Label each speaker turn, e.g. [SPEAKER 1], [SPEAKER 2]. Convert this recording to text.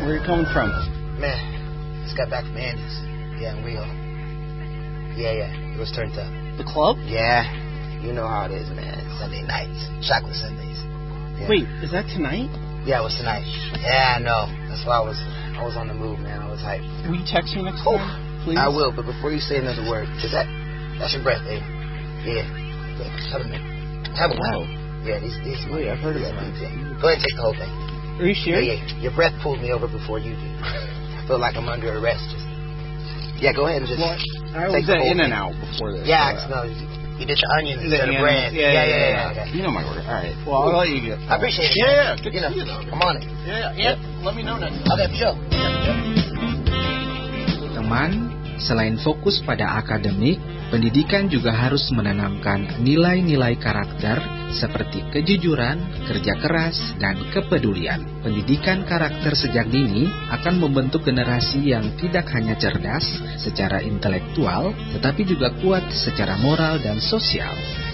[SPEAKER 1] Where are you coming from?
[SPEAKER 2] Man, just got back from Andy's. Yeah, in Rio. Yeah, it was turned up.
[SPEAKER 1] The club?
[SPEAKER 2] Yeah, you know how it is, man. Sunday nights, chocolate Sundays. Yeah.
[SPEAKER 1] Wait, is that tonight?
[SPEAKER 2] Yeah, it was tonight. Yeah, I know. That's why I was on the move, man. I was hyped.
[SPEAKER 1] Will you text me next time, please?
[SPEAKER 2] I will, but before you say another word, cause that's your breath, baby. Yeah. Have a minute. Have a wow. Yeah, these.
[SPEAKER 1] Wait, I've heard of that.
[SPEAKER 2] Go ahead and take the whole thing.
[SPEAKER 1] Are you sure?
[SPEAKER 2] Yeah. Your breath pulled me over before you did. I feel like I'm under arrest. Go ahead and just.
[SPEAKER 1] Well, I was at In-N-Out before this.
[SPEAKER 2] Yeah, no, you did the onions instead of bread. Yeah. Okay.
[SPEAKER 1] You know my word. All right. Well, I'll let you get.
[SPEAKER 2] I appreciate it.
[SPEAKER 1] Yeah. Good to see you, though.
[SPEAKER 2] I'm on it.
[SPEAKER 1] Yeah. Let me know next.
[SPEAKER 2] Okay, for sure.
[SPEAKER 3] Teman, selain fokus pada akademik, pendidikan juga harus menanamkan nilai-nilai karakter seperti kejujuran, kerja keras, dan kepedulian. Pendidikan karakter sejak dini akan membentuk generasi yang tidak hanya cerdas secara intelektual, tetapi juga kuat secara moral dan sosial.